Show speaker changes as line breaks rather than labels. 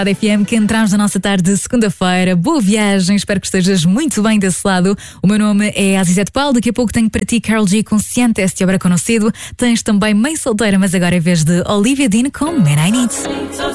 Rádio FM, que entramos na nossa tarde de segunda-feira. Boa viagem, espero que estejas muito bem desse lado. O meu nome é Azizete Paulo. Daqui a pouco tenho para ti Karol G com Cientes Te Habrá Conocido. Tens também Mãe Solteira, mas agora em vez de Olivia Dean com Man I Need.